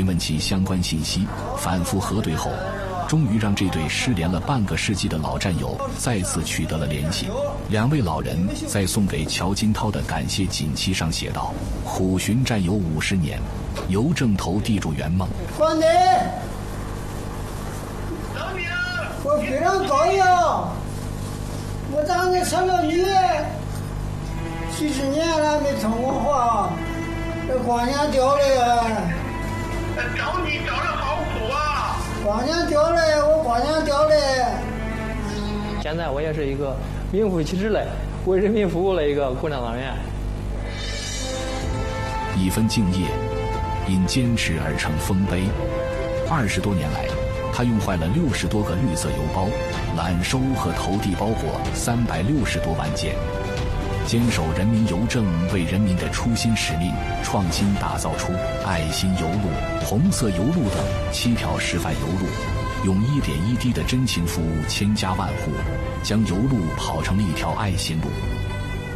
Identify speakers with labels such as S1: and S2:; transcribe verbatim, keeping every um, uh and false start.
S1: 问其相关信息，反复核对后，终于让这对失联了半个世纪的老战友再次取得了联系。两位老人在送给乔金涛的感谢锦旗上写道：苦寻战友五十年，邮政投递祝圆梦。
S2: 关队，我非常高兴，我当你成了女，几十年了没通过话，这光年掉了呀！
S3: 找你找的好苦啊！
S2: 光年掉了，我光年掉了。
S4: 现在我也是一个名副其实的为人民服务的一个共产党员。
S1: 一分敬业，因坚持而成丰碑。二十多年来，他用坏了六十多个绿色邮包，揽收和投递包裹三百六十多万件，坚守人民邮政为人民的初心使命，创新打造出爱心邮路、红色邮路等七条示范邮路，用一点一滴的真情服务千家万户，将邮路跑成了一条爱心路。